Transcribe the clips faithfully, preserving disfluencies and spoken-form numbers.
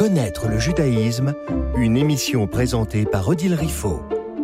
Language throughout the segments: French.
Connaître le judaïsme, une émission présentée par Odile Riffaut.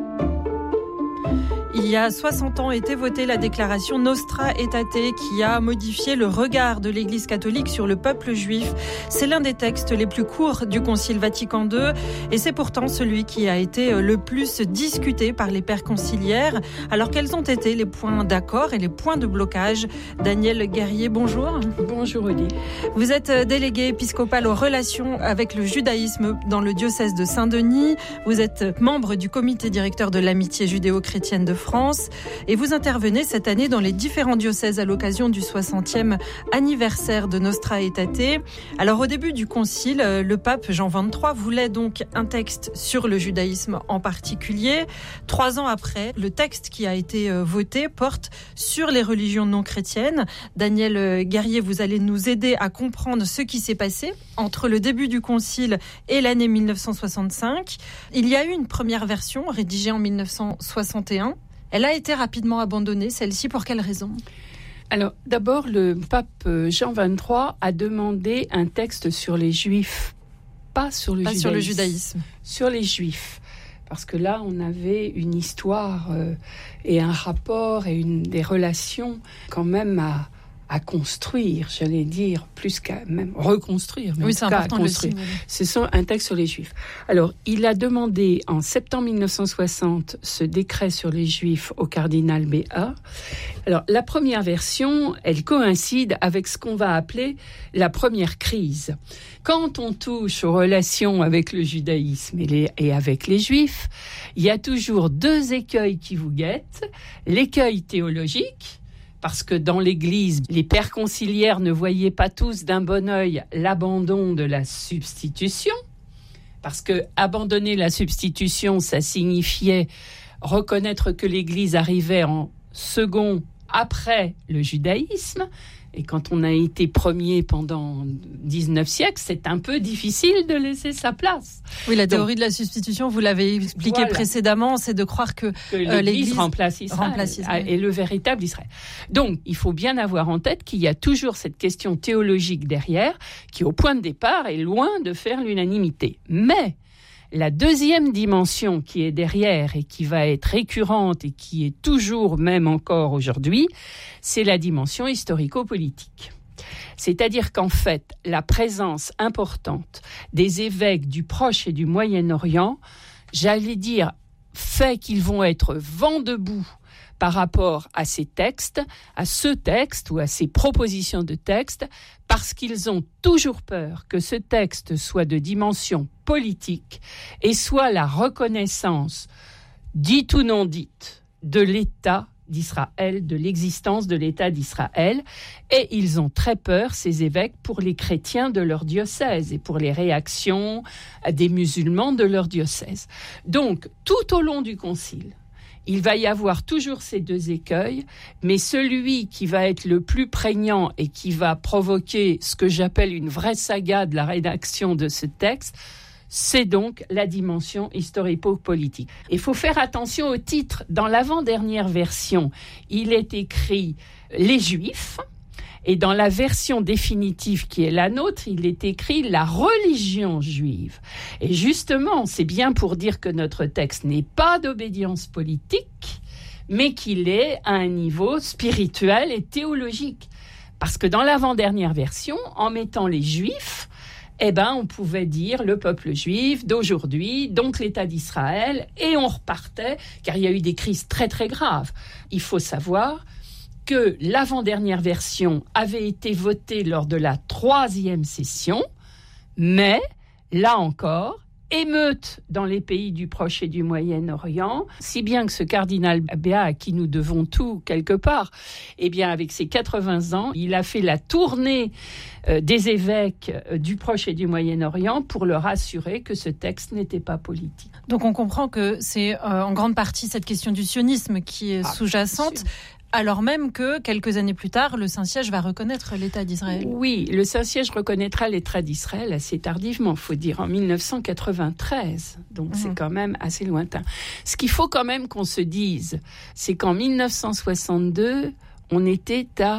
Il y a soixante ans était votée la déclaration Nostra Aetate qui a modifié le regard de l'Église catholique sur le peuple juif. C'est l'un des textes les plus courts du Concile Vatican deux et c'est pourtant celui qui a été le plus discuté par les pères conciliaires. Alors quels ont été les points d'accord et les points de blocage? Daniel Guerrier, bonjour. Bonjour Odile. Vous êtes délégué épiscopal aux relations avec le judaïsme dans le diocèse de Saint-Denis. Vous êtes membre du comité directeur de l'amitié judéo-chrétienne de France et vous intervenez cette année dans les différents diocèses à l'occasion du soixantième anniversaire de Nostra Aetate. Alors au début du concile, le pape Jean vingt-trois voulait donc un texte sur le judaïsme en particulier. Trois ans après, le texte qui a été voté porte sur les religions non chrétiennes. Daniel Guerrier, vous allez nous aider à comprendre ce qui s'est passé entre le début du concile et l'année mille neuf cent soixante-cinq. Il y a eu une première version rédigée en mille neuf cent soixante et un. Elle a été rapidement abandonnée, celle-ci, pour quelle raison ? Alors, d'abord, le pape Jean vingt-trois a demandé un texte sur les Juifs, pas sur le pas judaïsme. Sur le judaïsme. Sur les Juifs. Parce que là, on avait une histoire euh, et un rapport et une, des relations quand même à, à construire, j'allais dire, plus qu'à même reconstruire. Mais oui, c'est important de le signaler. C'est un texte sur les Juifs. Alors, il a demandé en septembre mille neuf cent soixante ce décret sur les Juifs au cardinal Béat. Alors, la première version, elle coïncide avec ce qu'on va appeler la première crise. Quand on touche aux relations avec le judaïsme et, les, et avec les Juifs, il y a toujours deux écueils qui vous guettent. L'écueil théologique, parce que dans l'Église, les pères conciliaires ne voyaient pas tous d'un bon œil l'abandon de la substitution, parce que abandonner la substitution, ça signifiait reconnaître que l'Église arrivait en second après le judaïsme. Et quand on a été premier pendant dix-neuf siècles, c'est un peu difficile de laisser sa place. Oui, la théorie Donc, de la substitution, vous l'avez expliqué voilà. précédemment, c'est de croire que, que l'Église, euh, l'Église remplace Israël, remplace Israël et le véritable Israël. Donc, il faut bien avoir en tête qu'il y a toujours cette question théologique derrière, qui au point de départ est loin de faire l'unanimité. Mais la deuxième dimension qui est derrière et qui va être récurrente et qui est toujours même encore aujourd'hui, c'est la dimension historico-politique. C'est-à-dire qu'en fait, la présence importante des évêques du Proche et du Moyen-Orient, j'allais dire, fait qu'ils vont être vent debout par rapport à ces textes, à ce texte ou à ces propositions de texte, parce qu'ils ont toujours peur que ce texte soit de dimension politique et soit la reconnaissance, dite ou non dite, de l'État d'Israël, de l'existence de l'État d'Israël. Et ils ont très peur, ces évêques, pour les chrétiens de leur diocèse et pour les réactions des musulmans de leur diocèse. Donc, tout au long du concile, il va y avoir toujours ces deux écueils, mais celui qui va être le plus prégnant et qui va provoquer ce que j'appelle une vraie saga de la rédaction de ce texte, c'est donc la dimension historico-politique. Il faut faire attention au titre. Dans l'avant-dernière version, il est écrit « Les Juifs ». Et dans la version définitive qui est la nôtre, il est écrit « la religion juive ». Et justement, c'est bien pour dire que notre texte n'est pas d'obédience politique, mais qu'il est à un niveau spirituel et théologique. Parce que dans l'avant-dernière version, en mettant les Juifs, eh ben, on pouvait dire le peuple juif d'aujourd'hui, donc l'État d'Israël, et on repartait, car il y a eu des crises très très graves. Il faut savoir que l'avant-dernière version avait été votée lors de la troisième session, mais, là encore, émeute dans les pays du Proche et du Moyen-Orient, si bien que ce cardinal Béat, à qui nous devons tout quelque part, eh bien, avec ses quatre-vingts ans, il a fait la tournée euh, des évêques euh, du Proche et du Moyen-Orient pour leur assurer que ce texte n'était pas politique. Donc on comprend que c'est euh, en grande partie cette question du sionisme qui est ah, sous-jacente. Alors même que, quelques années plus tard, le Saint-Siège va reconnaître l'État d'Israël. Oui, le Saint-Siège reconnaîtra l'État d'Israël assez tardivement, il faut dire, en dix-neuf cent quatre-vingt-treize. Donc, mmh. c'est quand même assez lointain. Ce qu'il faut quand même qu'on se dise, c'est qu'en dix-neuf cent soixante-deux, on était à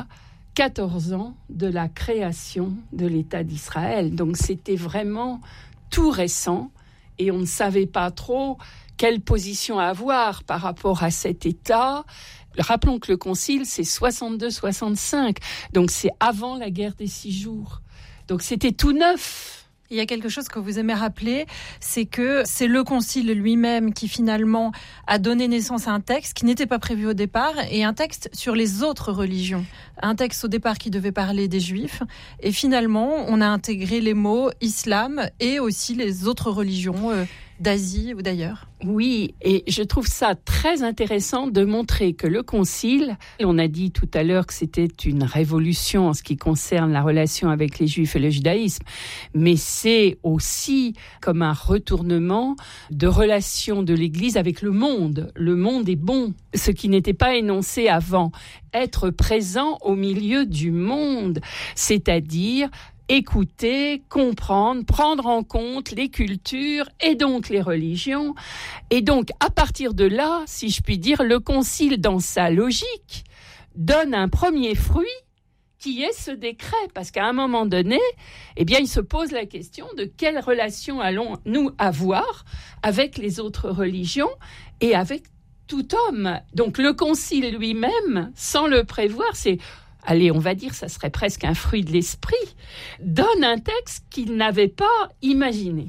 quatorze ans de la création de l'État d'Israël. Donc c'était vraiment tout récent et on ne savait pas trop quelle position avoir par rapport à cet État. Rappelons que le concile, c'est soixante-deux soixante-cinq, donc c'est avant la guerre des six jours. Donc c'était tout neuf. Il y a quelque chose que vous aimez rappeler, c'est que c'est le concile lui-même qui finalement a donné naissance à un texte qui n'était pas prévu au départ, et un texte sur les autres religions. Un texte au départ qui devait parler des Juifs, et finalement on a intégré les mots islam et aussi les autres religions euh, d'Asie ou d'ailleurs. Oui, et je trouve ça très intéressant de montrer que le concile, on a dit tout à l'heure que c'était une révolution en ce qui concerne la relation avec les Juifs et le judaïsme, mais c'est aussi comme un retournement de relation de l'Église avec le monde. Le monde est bon, ce qui n'était pas énoncé avant. Être présent au milieu du monde, c'est-à-dire écouter, comprendre, prendre en compte les cultures et donc les religions. Et donc, à partir de là, si je puis dire, le concile, dans sa logique, donne un premier fruit qui est ce décret. Parce qu'à un moment donné, eh bien, il se pose la question de quelle relation allons-nous avoir avec les autres religions et avec tout homme. Donc, le concile lui-même, sans le prévoir, c'est... allez, on va dire, ça serait presque un fruit de l'esprit, donne un texte qu'il n'avait pas imaginé.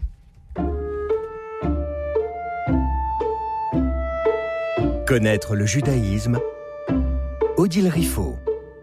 Connaître le judaïsme, Odile Riffaut.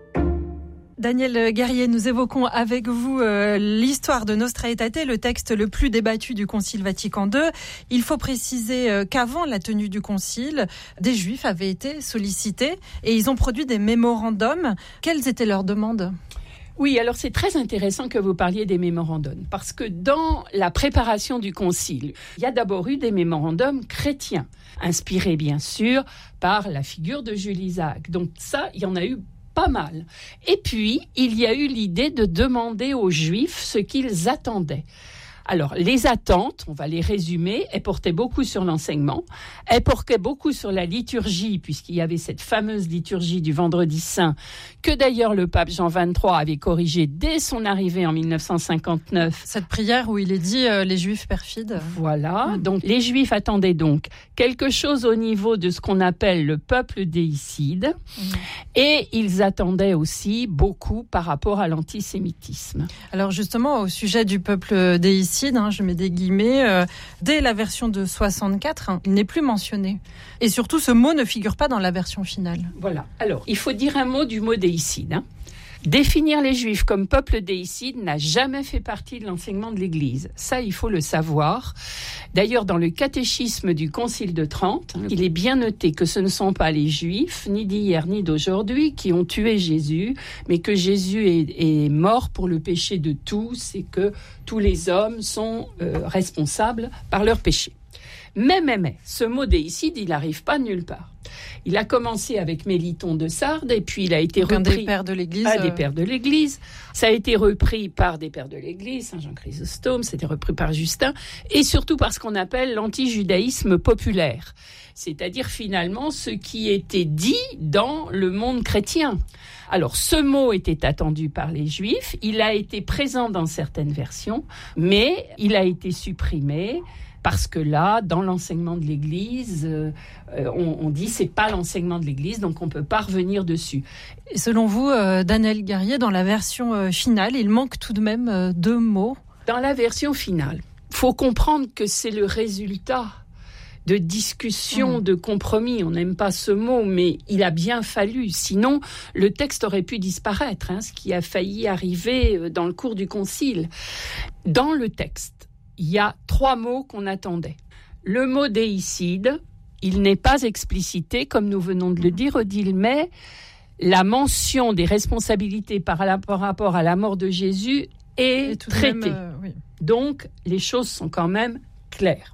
Daniel Guerrier, nous évoquons avec vous euh, l'histoire de Nostra Aetate, le texte le plus débattu du Concile Vatican deux. Il faut préciser euh, qu'avant la tenue du Concile, des Juifs avaient été sollicités et ils ont produit des mémorandums. Quelles étaient leurs demandes ? Oui, alors c'est très intéressant que vous parliez des mémorandums, parce que dans la préparation du Concile, il y a d'abord eu des mémorandums chrétiens, inspirés bien sûr par la figure de Jules Isaac. Donc ça, il y en a eu pas mal. Et puis, il y a eu l'idée de demander aux Juifs ce qu'ils attendaient. Alors, les attentes, on va les résumer, elles portaient beaucoup sur l'enseignement, elles portaient beaucoup sur la liturgie, puisqu'il y avait cette fameuse liturgie du Vendredi Saint, que d'ailleurs le pape Jean vingt-trois avait corrigée dès son arrivée en mille neuf cent cinquante-neuf. Cette prière où il est dit euh, « les Juifs perfides ». Voilà, mmh. Donc les Juifs attendaient donc quelque chose au niveau de ce qu'on appelle le peuple déicide, mmh. et ils attendaient aussi beaucoup par rapport à l'antisémitisme. Alors justement, au sujet du peuple déicide, Hein, je mets des guillemets, euh, dès la version de soixante-quatre, hein, il n'est plus mentionné. Et surtout, ce mot ne figure pas dans la version finale. Voilà. Alors, il faut dire un mot du mot déicide. Hein. Définir les Juifs comme peuple déicide n'a jamais fait partie de l'enseignement de l'Église. Ça, il faut le savoir. D'ailleurs, dans le catéchisme du Concile de Trente, il est bien noté que ce ne sont pas les Juifs, ni d'hier ni d'aujourd'hui, qui ont tué Jésus, mais que Jésus est, est mort pour le péché de tous et que tous les hommes sont euh, responsables par leurs péchés. Mais, mais, mais, ce mot déicide, il n'arrive pas nulle part. Il a commencé avec Méliton de Sardes et puis il a été Donc repris... Un des pères de l'Église. Un des pères de l'Église. Ça a été repris par des pères de l'Église, Saint Jean Chrysostome, c'était repris par Justin, et surtout par ce qu'on appelle l'antijudaïsme populaire. C'est-à-dire finalement ce qui était dit dans le monde chrétien. Alors ce mot était attendu par les Juifs, il a été présent dans certaines versions, mais il a été supprimé. Parce que là, dans l'enseignement de l'Église, euh, on, on dit c'est pas l'enseignement de l'Église, donc on peut pas revenir dessus. Et selon vous, euh, Daniel Guerrier, dans la version euh, finale, il manque tout de même euh, deux mots. Dans la version finale, faut comprendre que c'est le résultat de discussions, mmh. de compromis. On n'aime pas ce mot, mais il a bien fallu. Sinon, le texte aurait pu disparaître, hein, ce qui a failli arriver dans le cours du Concile. Dans le texte, il y a trois mots qu'on attendait. Le mot déicide, il n'est pas explicité, comme nous venons de le dire, Odile, mais la mention des responsabilités par, la, par rapport à la mort de Jésus est traitée. Même, euh, oui. Donc, les choses sont quand même claires.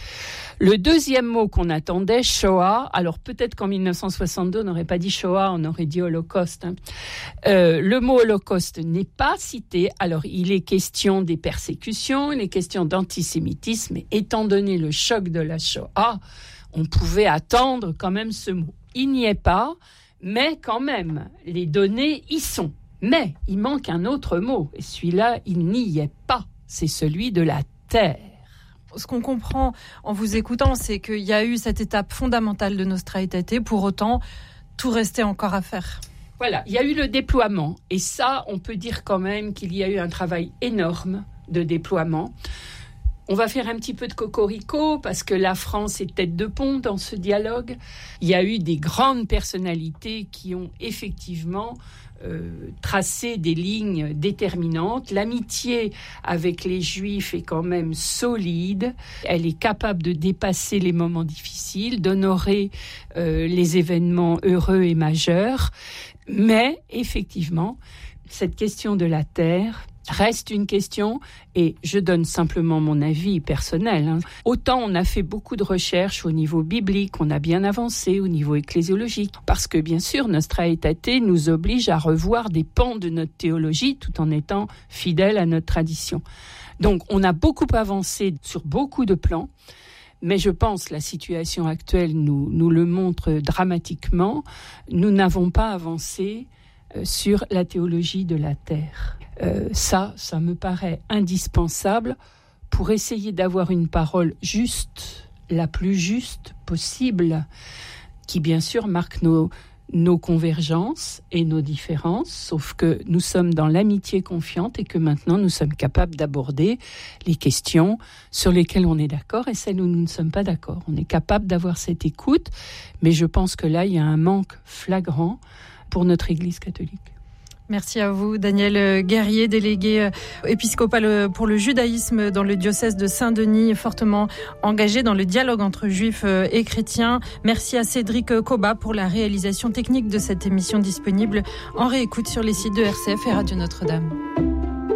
Le deuxième mot qu'on attendait, Shoah, alors peut-être qu'en mille neuf cent soixante-deux, on n'aurait pas dit Shoah, on aurait dit Holocauste. Hein. Euh, le mot Holocauste n'est pas cité, alors il est question des persécutions, il est question d'antisémitisme, mais étant donné le choc de la Shoah, on pouvait attendre quand même ce mot. Il n'y est pas, mais quand même, les données y sont. Mais il manque un autre mot, et celui-là, il n'y est pas. C'est celui de la terre. Ce qu'on comprend en vous écoutant, c'est qu'il y a eu cette étape fondamentale de Nostra Aetate. Pour autant, tout restait encore à faire. Voilà, il y a eu le déploiement. Et ça, on peut dire quand même qu'il y a eu un travail énorme de déploiement. On va faire un petit peu de cocorico parce que la France est tête de pont dans ce dialogue. Il y a eu des grandes personnalités qui ont effectivement euh, tracé des lignes déterminantes. L'amitié avec les Juifs est quand même solide. Elle est capable de dépasser les moments difficiles, d'honorer euh, les événements heureux et majeurs. Mais effectivement, cette question de la terre reste une question, et je donne simplement mon avis personnel. Hein. Autant on a fait beaucoup de recherches au niveau biblique, on a bien avancé au niveau ecclésiologique, parce que bien sûr, Nostra Aetate nous oblige à revoir des pans de notre théologie tout en étant fidèle à notre tradition. Donc on a beaucoup avancé sur beaucoup de plans, mais je pense que la situation actuelle nous, nous le montre dramatiquement. Nous n'avons pas avancé euh, sur la théologie de la terre. Euh, ça, ça me paraît indispensable pour essayer d'avoir une parole juste, la plus juste possible, qui bien sûr marque nos, nos convergences et nos différences, sauf que nous sommes dans l'amitié confiante et que maintenant nous sommes capables d'aborder les questions sur lesquelles on est d'accord et celles où nous ne sommes pas d'accord. On est capable d'avoir cette écoute, mais je pense que là, il y a un manque flagrant pour notre Église catholique. Merci à vous, Daniel Guerrier, délégué épiscopal pour le judaïsme dans le diocèse de Saint-Denis, fortement engagé dans le dialogue entre juifs et chrétiens. Merci à Cédric Coba pour la réalisation technique de cette émission disponible en réécoute sur les sites de R C F et Radio Notre-Dame.